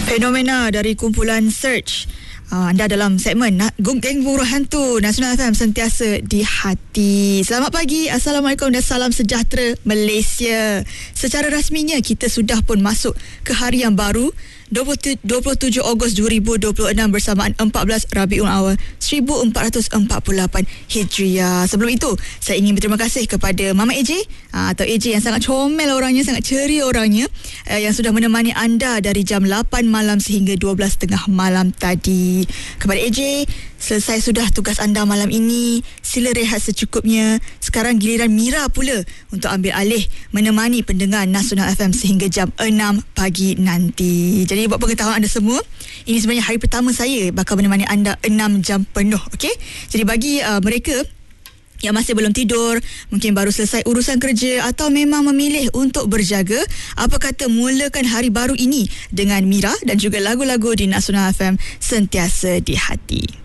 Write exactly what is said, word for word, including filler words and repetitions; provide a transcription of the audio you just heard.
Fenomena dari kumpulan Search. Uh, anda dalam segmen Geng Buruh Hantu Nasional F M, sentiasa di hati. Selamat pagi, Assalamualaikum dan salam sejahtera Malaysia. Secara rasminya kita sudah pun masuk ke hari yang baru, dua puluh tujuh Ogos dua ribu dua puluh enam bersamaan empat belas Rabiul Awal seribu empat ratus empat puluh lapan Hijriah. Sebelum itu, saya ingin berterima kasih kepada Mama A J uh, atau A J yang sangat comel orangnya, sangat ceria orangnya, uh, yang sudah menemani anda dari jam lapan malam sehingga dua belas tiga puluh malam tadi. Kepada A J, selesai sudah tugas anda malam ini, sila rehat secukupnya. Sekarang giliran Mira pula untuk ambil alih menemani pendengar Nasional F M sehingga jam enam pagi nanti. Jadi buat pengetahuan anda semua, ini sebenarnya hari pertama saya bakal menemani anda enam jam penuh, okey? Jadi bagi uh, mereka yang masih belum tidur, mungkin baru selesai urusan kerja atau memang memilih untuk berjaga, apa kata mulakan hari baru ini dengan Mira dan juga lagu-lagu di Nasional F M, sentiasa di hati.